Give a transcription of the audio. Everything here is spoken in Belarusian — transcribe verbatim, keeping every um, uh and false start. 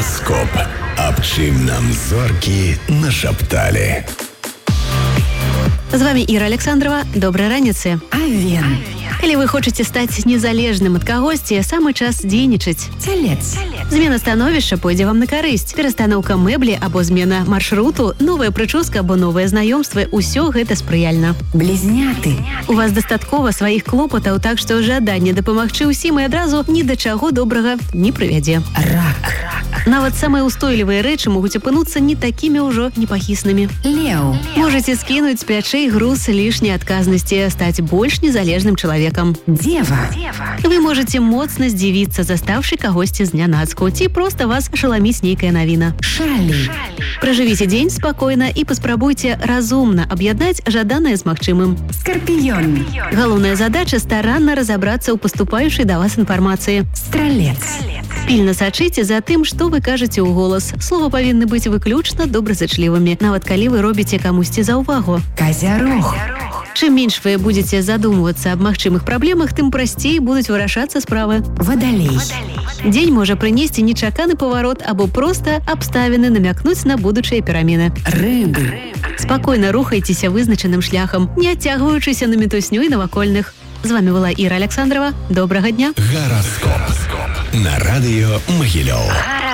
Гараскоп. Аб чым нам зоркі нашапталі. З вами Іра Александрова. Добрай раніцы. Авен. Калі вы хочаце стаць незалежным ад кагосьці, самы час дзейнічаць. Целец. Змена становішча пойдзе вам на карысць. Перастаноўка мэблі або змена маршруту, новая прычоска або новыя знаёмствы – усё гэта спрыяльна. Блізняты. У вас дастаткова сваіх клопатаў, так што жаданне дапамагчы ўсім і адразу ні да чаго добрага не прывядзе. Рак. Нават самыя ўстойлівыя рэчы могуць апынуцца не такімі ўжо непахіснымі. Леў. Можаце скінуць з плячэй груз лішняй адказнасці, стаць больш незалежным чалавекам. Дева. Вы можаце моцна здзівіцца, заставшы кагосьці знянацку, ці проста вас ашаламіць нейкая навіна. Шалі. Пражывіце дзень спакойна і паспрабуйце разумна аб'яднаць жаданае з магчымым. Скарпіён. Галоўная задача – старанна разабрацца ў паступаючай да вас інфармацыі. Стралец. Пільна сачыце за тым, што вы кажаце ў голас. Словы павінны быць выключна добразычлівымі, нават калі вы робіце камусьці заўвагу. Казярог. Чым менш вы будзеце задумвацца аб магчымых праблемах, тым прасцей будуць вырашацца справы. Вадалей. Дзень можа прынесці нечаканы паварот або проста абставіны намякнуць на будучыя перамены. Рыбы. Спакойна рухайцеся вызначаным шляхам, не адцягваючыся на мітусню і навакольных. З вами была Іра Александрова. Добрага дня. Гараскоп. На радыё Магілёў.